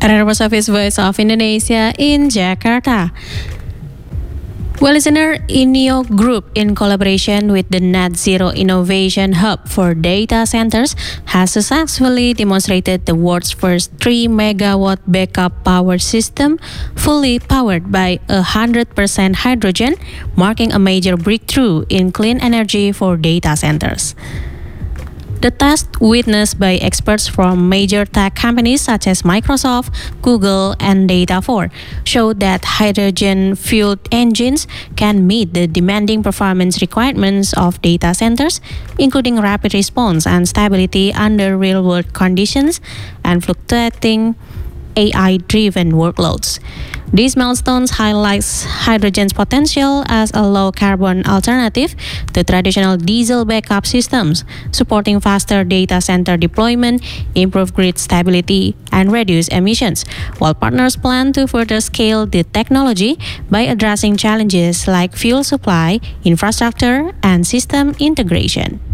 Reports Office Voice of Indonesia in Jakarta. Well, listener, INEO Group, in collaboration with the Net Zero Innovation Hub for Data Centers, has successfully demonstrated the world's first 3 megawatt backup power system, fully powered by 100% hydrogen, marking a major breakthrough in clean energy for data centers. The test, witnessed by experts from major tech companies such as Microsoft, Google, and Data4, showed that hydrogen-fueled engines can meet the demanding performance requirements of data centers, including rapid response and stability under real-world conditions and fluctuating AI-driven workloads. These milestones highlights hydrogen's potential as a low-carbon alternative to traditional diesel backup systems, supporting faster data center deployment, improved grid stability, and reduce emissions, while partners plan to further scale the technology by addressing challenges like fuel supply, infrastructure, and system integration.